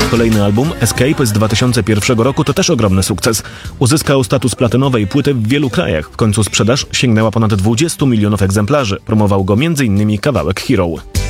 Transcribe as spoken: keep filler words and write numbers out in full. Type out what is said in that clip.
Kolejny album, Escape z dwa tysiące pierwszego roku, to też ogromny sukces. Uzyskał status platynowej płyty w wielu krajach. W końcu sprzedaż sięgnęła ponad dwudziestu milionów egzemplarzy. Promował go między innymi kawałek Hero.